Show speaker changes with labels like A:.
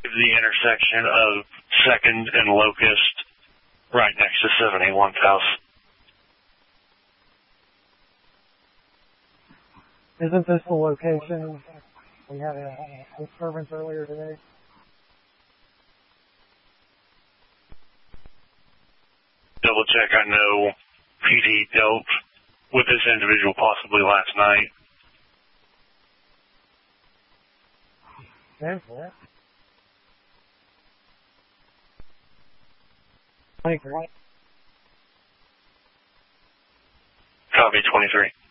A: the intersection of 2nd and Locust, right next to 7A1's house.
B: Isn't this the location we had a disturbance earlier today?
A: Double check. I know PD dealt with this individual possibly last night.
B: Therefore, thank you.
A: Copy 23.